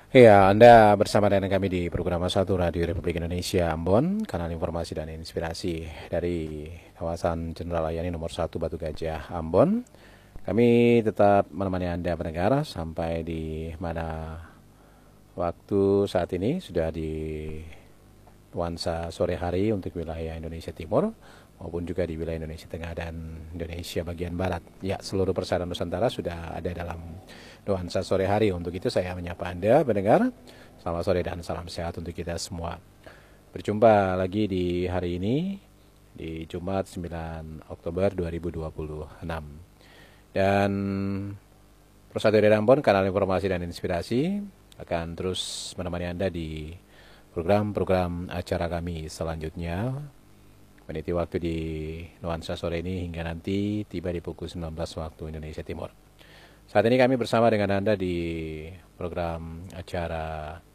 Iya, Anda bersama dengan kami di program satu Radio Republik Indonesia Ambon, kanal informasi dan inspirasi dari kawasan Jenderal Layani nomor 1 Batu Gajah Ambon. Kami tetap menemani Anda pendengar sampai di mana waktu saat ini sudah di nuansa sore hari untuk wilayah Indonesia Timur maupun juga di wilayah Indonesia Tengah dan Indonesia bagian Barat. Ya, seluruh persatuan Nusantara sudah ada dalam nuansa sore hari. Untuk itu saya menyapa Anda pendengar. Selamat sore dan salam sehat untuk kita semua. Berjumpa lagi di hari ini di Jumat 9 Oktober 2026. Dan Persatuan dari Ambon, kanal informasi dan inspirasi akan terus menemani Anda di program-program acara kami selanjutnya. Meniti waktu di nuansa sore ini hingga nanti tiba di pukul 19 waktu Indonesia Timur. Saat ini kami bersama dengan Anda di program acara